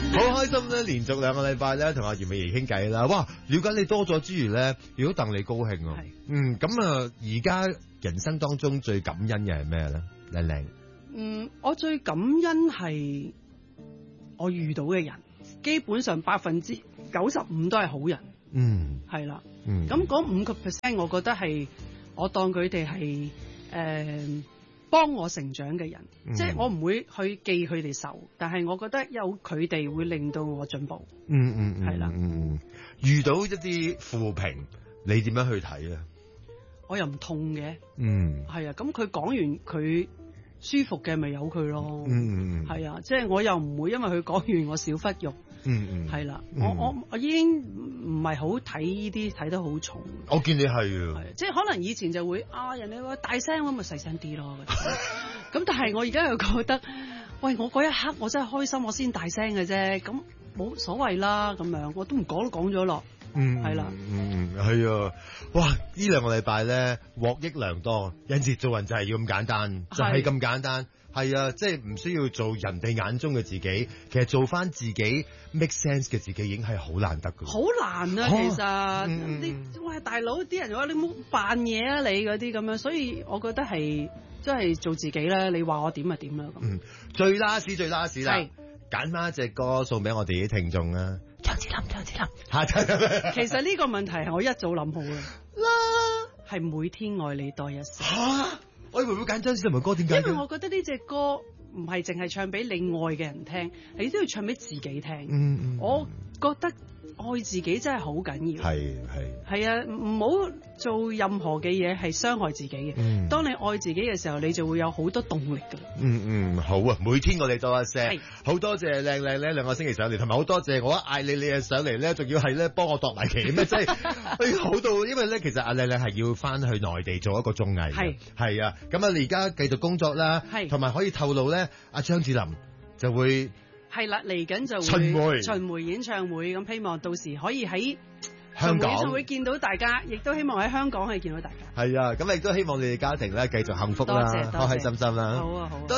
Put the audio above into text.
好開心咧，連續2個禮拜咧同阿袁美儀傾偈啦。哇，了解你多咗之餘咧，亦都戥你高興啊。咁啊，而家人生當中最感恩嘅係咩咧？靚靚。 我最感恩係我遇到嘅人，基本上95%都係好人。係啦。咁嗰5%，我覺得係我當佢哋係幫我成長嘅人，即係我唔會去記佢哋仇，但係我覺得有佢哋會令到我進步。係啦。 遇到一啲負評，你點樣去睇啊？ 我又唔痛嘅。係啊，咁佢講完佢舒服嘅咪由佢咯。係啊，即係我又唔會因為佢講完我少忽肉。係啦，我已經唔係好睇呢啲睇得好重。 我見你係即係可能以前就會人哋話大聲咁咪細聲啲咯。咁但係我而家又覺得，喂，我嗰一刻我真係開心，我先大聲嘅啫，咁冇所謂啦，咁樣我都唔講都講咗咯。係啦。 係啊，哇！呢2個禮拜咧獲益良多，有陣時做人就係要咁簡單，就係咁簡單。係啊，即係唔需要做人哋眼中嘅自己，其實做翻自己 make sense 嘅自己已經係好難得㗎。好難啊，其實喂大佬，啲人話你冇扮嘢啊，你嗰啲咁樣，所以我覺得係即係做自己啦。你話我點就點啦咁。 最 last 啦，揀翻一隻歌送俾我哋啲聽眾啊！張智霖。 其實呢個問題係我一早諗好啦，係每天愛你多一些。 我以為會揀張智霖嘅歌，點解？ 因為我覺得呢隻歌唔係淨係唱俾你愛嘅人聽，你都要唱俾自己聽。我覺得愛自己真係好緊要。係啊，唔好做任何嘅嘢係傷害自己嘅。當你愛自己嘅時候，你就會有好多動力㗎。 好啊！每天我哋多一些，好多謝靚靚咧2個星期上嚟，同埋好多謝我嗌你又上嚟咧，仲要係咧幫我度埋期咩？即係好到，因為咧其實阿靚靚係要翻去內地做一個綜藝。係啊，咁啊你而家繼續工作啦，同埋可以透露咧，阿張智霖就會。係啦，嚟緊就會巡迴演唱會，咁希望到時可以喺香港演唱會見到大家，亦都希望喺香港可以見到大家。係啊，咁亦都希望你哋家庭咧繼續幸福啦，開開心心啦。好啊，好啊。